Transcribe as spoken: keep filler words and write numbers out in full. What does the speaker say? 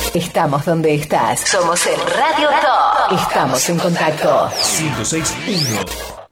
Estamos donde estás. Somos el Radio Top. Estamos en contacto. ciento seis punto uno